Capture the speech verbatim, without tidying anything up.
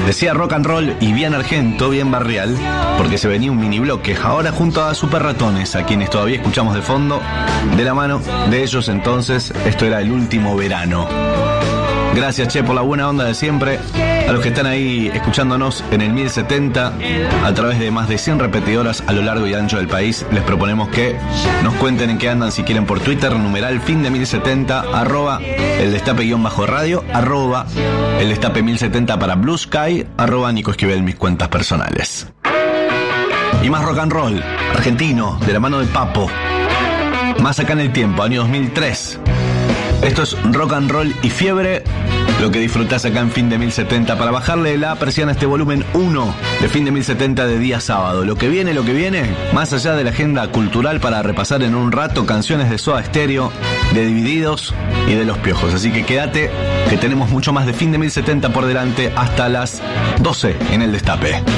Decía rock and roll y bien argento, bien barrial, porque se venía un mini bloque. Ahora junto a Super Ratones, a quienes todavía escuchamos de fondo, de la mano de ellos entonces, esto era El Último Verano. Gracias, che, por la buena onda de siempre. A los que están ahí escuchándonos en el mil setenta, a través de más de cien repetidoras a lo largo y ancho del país, les proponemos que nos cuenten en qué andan, si quieren por Twitter, numeral fin de mil setenta, arroba el destape guión bajo radio, arroba el destape mil setenta para Blue Sky, arroba Nico Esquivel, mis cuentas personales. Y más rock and roll, argentino, de la mano de Papo. Más acá en el tiempo, año dos mil tres. Esto es rock and roll y fiebre, lo que disfrutás acá en Fin de mil setenta. Para bajarle la persiana a este volumen uno de Fin de mil setenta de día sábado. Lo que viene, lo que viene, más allá de la agenda cultural para repasar en un rato, canciones de Soda Stereo, de Divididos y de Los Piojos. Así que quédate, que tenemos mucho más de Fin de mil setenta por delante hasta las doce en el Destape.